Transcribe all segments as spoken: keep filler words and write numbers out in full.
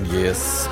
Yes.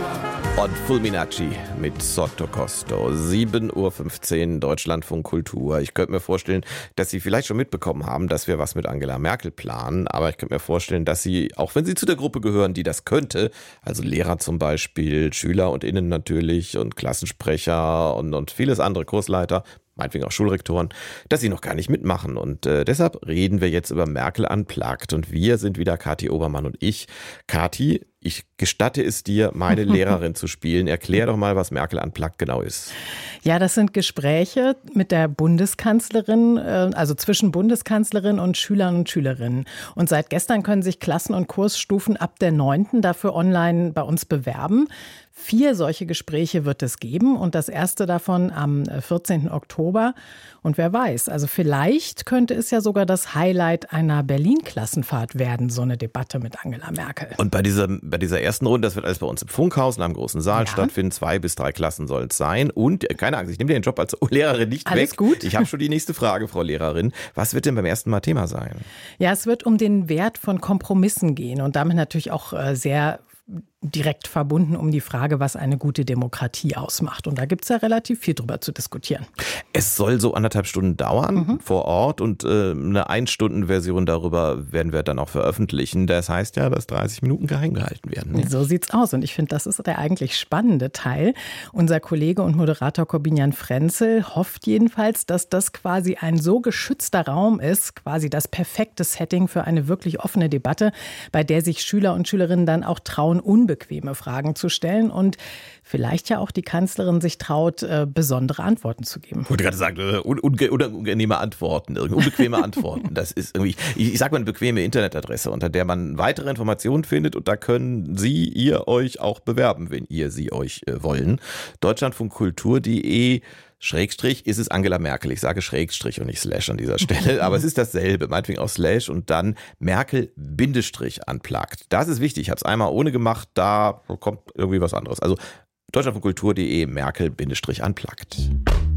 Und Fulminacci mit Sotto Costo. sieben Uhr fünfzehn, Deutschlandfunk Kultur. Ich könnte mir vorstellen, dass Sie vielleicht schon mitbekommen haben, dass wir was mit Angela Merkel planen. Aber ich könnte mir vorstellen, dass Sie, auch wenn Sie zu der Gruppe gehören, die das könnte, also Lehrer zum Beispiel, Schüler und Innen natürlich und Klassensprecher und, und vieles andere, Kursleiter, meinetwegen auch Schulrektoren, dass sie noch gar nicht mitmachen. Und äh, deshalb reden wir jetzt über Merkel Unplugged. Und wir sind wieder Kathi Obermann und ich. Kathi, ich gestatte es dir, meine Lehrerin zu spielen. Erklär doch mal, was Merkel Unplugged genau ist. Ja, das sind Gespräche mit der Bundeskanzlerin, also zwischen Bundeskanzlerin und Schülern und Schülerinnen. Und seit gestern können sich Klassen- und Kursstufen ab der neunten dafür online bei uns bewerben. Vier solche Gespräche wird es geben und das erste davon am vierzehnten Oktober. Und wer weiß, also vielleicht könnte es ja sogar das Highlight einer Berlin-Klassenfahrt werden, so eine Debatte mit Angela Merkel. Und bei dieser, bei dieser ersten Runde, das wird alles bei uns im Funkhaus in einem großen Saal Ja. stattfinden. Zwei bis drei Klassen sollen es sein. Und keine Angst, ich nehme den Job als Lehrerin nicht Alles weg. gut. Ich habe schon die nächste Frage, Frau Lehrerin. Was wird denn beim ersten Mal Thema sein? Ja, es wird um den Wert von Kompromissen gehen und damit natürlich auch äh, sehr direkt verbunden um die Frage, was eine gute Demokratie ausmacht. Und da gibt es ja relativ viel drüber zu diskutieren. Es soll so anderthalb Stunden dauern Mhm. vor Ort und äh, eine Ein-Stunden-Version darüber werden wir dann auch veröffentlichen. Das heißt ja, dass dreißig Minuten geheim gehalten werden. Ne? So sieht's aus. Und ich finde, das ist der eigentlich spannende Teil. Unser Kollege und Moderator Corbinian Frenzel hofft jedenfalls, dass das quasi ein so geschützter Raum ist, quasi das perfekte Setting für eine wirklich offene Debatte, bei der sich Schüler und Schülerinnen dann auch trauen, unbequeme Fragen zu stellen und vielleicht ja auch die Kanzlerin sich traut, äh, besondere Antworten zu geben. Ich wollte gerade sagen, äh, un unge unangenehme Antworten, unbequeme Antworten. Das ist irgendwie, ich, ich sage mal eine bequeme Internetadresse, unter der man weitere Informationen findet und da können Sie, ihr euch auch bewerben, wenn ihr sie euch äh, wollen. Deutschlandfunkkultur.de Schrägstrich ist es Angela Merkel. Ich sage Schrägstrich und nicht Slash an dieser Stelle, aber es ist dasselbe, meinetwegen auch Slash und dann Merkel Bindestrich Unplugged. Das ist wichtig, ich habe es einmal ohne gemacht, da kommt irgendwie was anderes. Also Deutschlandfunkkultur.de Merkel Bindestrich Unplugged.